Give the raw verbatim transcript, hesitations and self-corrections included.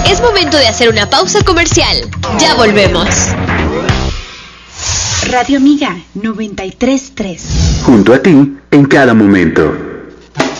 Es momento de hacer una pausa comercial. Ya volvemos. Radio Amiga noventa y tres punto tres. Junto a ti en cada momento.